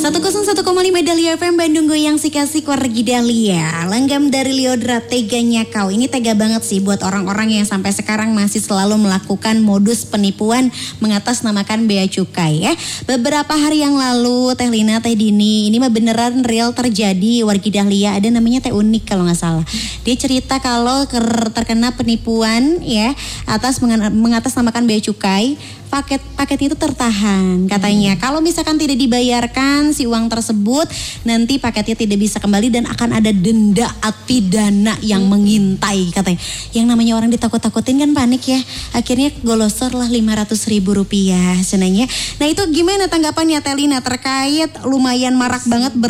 101,5 Dahlia FM Bandung goyang si kasih wargi Dahlia. Langgam dari Liodra, teganya kau. Ini tega banget sih buat orang-orang yang sampai sekarang masih selalu melakukan modus penipuan mengatasnamakan bea cukai ya. Beberapa hari yang lalu Teh Lina, Teh Dini, ini mah beneran real terjadi wargi Dahlia. Ada namanya Teh Unik kalau nggak salah. Dia cerita kalau terkena penipuan ya atas mengatasnamakan bea cukai. Paketnya itu tertahan katanya. Kalau misalkan tidak dibayarkan si uang tersebut, nanti paketnya tidak bisa kembali dan akan ada denda atau pidana yang mengintai katanya. Yang namanya orang ditakut-takutin kan panik ya. Akhirnya golosor lah Rp500.000 senanya. Nah itu gimana tanggapannya Telina terkait lumayan marak banget